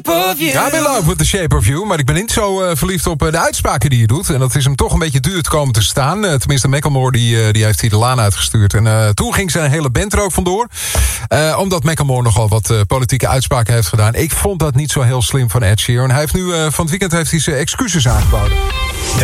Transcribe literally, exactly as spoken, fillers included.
Ja, ik ben love with the shape of you. Maar ik ben niet zo uh, verliefd op uh, de uitspraken die je doet. En dat is hem toch een beetje duur te komen te staan. Uh, tenminste, Macklemore die, uh, die heeft hier de laan uitgestuurd. En uh, toen ging zijn hele band er ook vandoor. Uh, omdat Macklemore nogal wat uh, politieke uitspraken heeft gedaan. Ik vond dat niet zo heel slim van Ed Sheeran. Hij heeft nu uh, van het weekend heeft hij zijn excuses aangeboden.